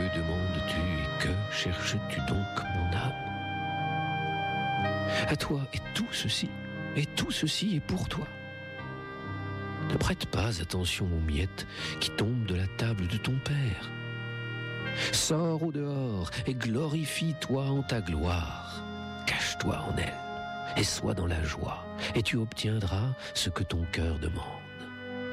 demandes-tu et que cherches-tu donc, mon âme? À toi et tout ceci est pour toi. Ne prête pas attention aux miettes qui tombent de la table de ton père. Sors au dehors et glorifie-toi en ta gloire. Cache-toi en elle et sois dans la joie, et tu obtiendras ce que ton cœur demande.